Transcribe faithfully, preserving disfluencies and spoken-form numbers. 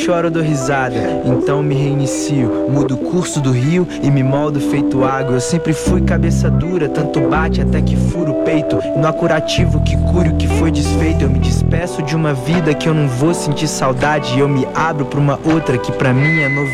choro, eu dou risada, então me reinicio. Mudo o curso do rio e me moldo feito água. Eu sempre fui cabeça dura, tanto bate até que furo o peito. E não há curativo que cure o que foi desfeito. Eu me despeço de uma vida que eu não vou sentir saudade, e eu me abro pra uma outra que pra mim é novidade.